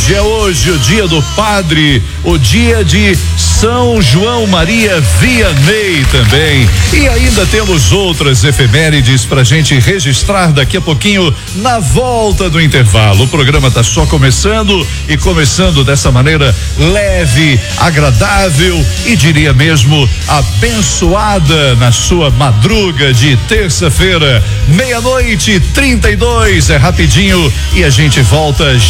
saúde. É hoje o dia do padre, o dia de São João Maria Vianney também. E ainda temos outras efemérides pra gente registrar daqui a pouquinho na volta do intervalo. O programa tá só começando e começando dessa maneira leve, agradável e diria mesmo abençoada na sua madruga de terça-feira, 00:32. É rapidinho e a gente volta